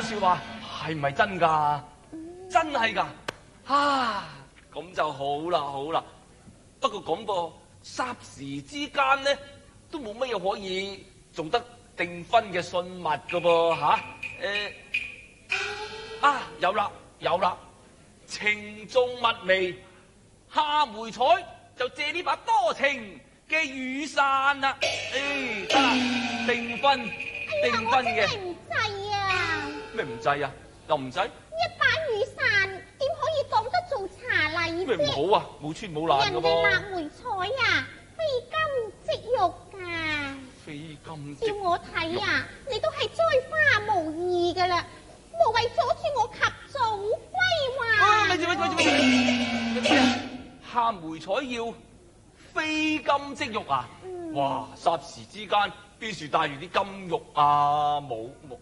說話係唔係真㗎？真係㗎？啊，咁就好啦，好啦。不過咁噃，霎時之間呢，都冇乜嘢可以做得訂婚嘅信物㗎噃嚇。有啦有啦，情重蜜微，下回彩就借呢把多情嘅雨傘啦。得啦，訂婚嘅。 我真係唔制啊！ 咩唔制啊？又唔制？ 一把雨傘點可以當得做茶禮啫？ 咩唔好啊？冇穿冇爛㗎人哋噃。 抹梅彩啊，非金即玉㗎。 非金即照我睇啊，你都係栽花無義㗎啦，無謂阻住我及早歸還。 咪住！下梅彩要非金即玉啊！哇！霎時之間邊處帶住啲金玉啊？冇